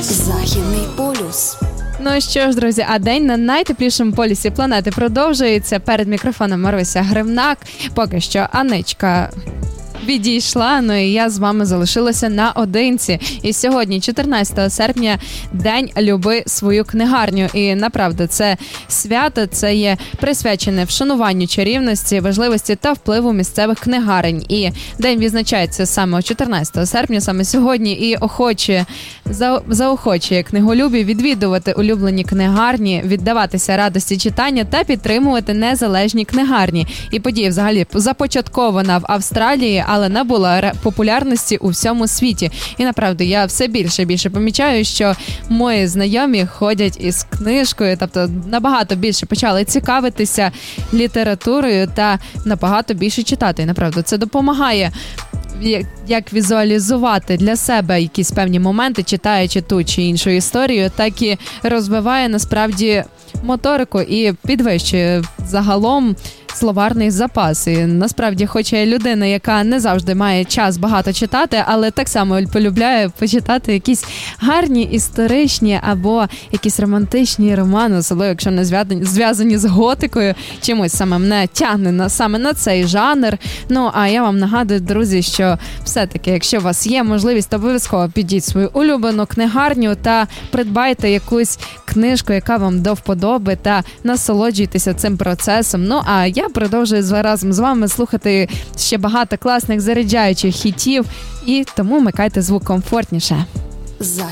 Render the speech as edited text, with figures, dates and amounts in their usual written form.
Західний полюс. Ну що ж, друзі, а день на найтеплішому полюсі планети продовжується. Перед мікрофоном Маруся Гривнак. Поки що Анечка відійшла, ну і я з вами залишилася наодинці. І сьогодні, 14 серпня, День люби свою книгарню. І направду, це свято, це є присвячене вшануванню чарівності, важливості та впливу місцевих книгарень. І день відзначається саме 14 серпня, саме сьогодні, і заохочує книголюбів відвідувати улюблені книгарні, віддаватися радості читання та підтримувати незалежні книгарні. І подія взагалі започаткована в Австралії, але набула популярності у всьому світі. І направду, я все більше і більше помічаю, що мої знайомі ходять із книжкою, тобто набагато більше почали цікавитися літературою та набагато більше читати. І направду, це допомагає як візуалізувати для себе якісь певні моменти, читаючи ту чи іншу історію, так і розвиває насправді моторику і підвищує загалом словарний запас. І насправді, хоч я людина, яка не завжди має час багато читати, але так само полюбляю почитати якісь гарні історичні або якісь романтичні романи, особливо якщо не зв'язані з готикою, чимось саме мене тягне саме на цей жанр. Ну, а я вам нагадую, друзі, що все-таки, якщо у вас є можливість, то обов'язково підіть свою улюблену книгарню та придбайте якусь книжку, яка вам до вподоби, та насолоджуйтеся цим процесом. Ну, а я продовжую разом з вами слухати ще багато класних заряджаючих хітів, і тому вмикайте звук комфортніше.